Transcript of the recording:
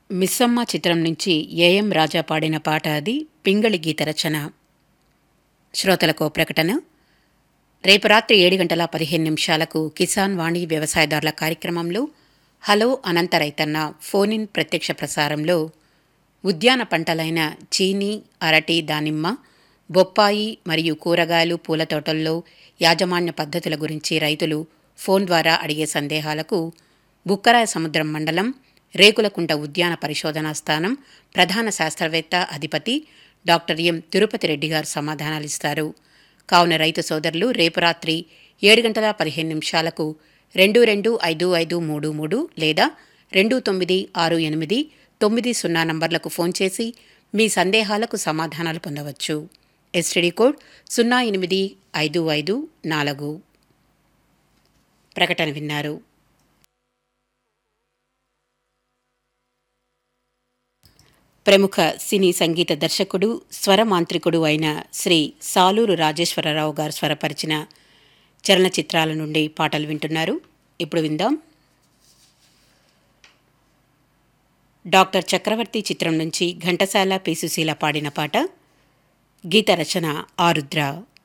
మిస్సమ్మ చిత్రం నుంచి ఏఎం రాజా పాడిన పాట అది. పింగళి గీత రచన. శ్రోతలకు ప్రకటన. రేపు రాత్రి 7:15 కిసాన్ వాణి వ్యవసాయదారుల కార్యక్రమంలో హలో అనంత రైతన్న ఫోన్ ఇన్ ప్రత్యక్ష ప్రసారంలో ఉద్యాన పంటలైన చీనీ, అరటి, దానిమ్మ, బొప్పాయి మరియు కూరగాయలు, పూల తోటల్లో యాజమాన్య పద్ధతుల గురించి రైతులు ఫోన్ ద్వారా అడిగే సందేహాలకు బుక్కరాయ సముద్రం మండలం రేకులకుంట ఉద్యాన పరిశోధనా స్థానం ప్రధాన శాస్త్రవేత్త అధిపతి డాక్టర్ ఎం తిరుపతి రెడ్డి గారు సమాధానాలిస్తారు. కావున రైతు సోదరులు రేపు రాత్రి 7:15 225533 లేదా 296890 నంబర్లకు ఫోన్ చేసి మీ సందేహాలకు సమాధానాలు పొందవచ్చు. STD code 085554. ప్రకటన విన్నారు. ప్రముఖ సినీ సంగీత దర్శకుడు, స్వరమాంత్రికుడు అయిన శ్రీ సాలూరు రాజేశ్వరరావు గారు స్వరపరిచిన చలనచిత్రాల నుండి పాటలు వింటున్నారు. ఇప్పుడు విందాం. డాక్టర్ చక్రవర్తి చిత్రం నుంచి ఘంటసాల, పి. సుశీల పాడిన పాట. గీత రచన ఆరుద్ర.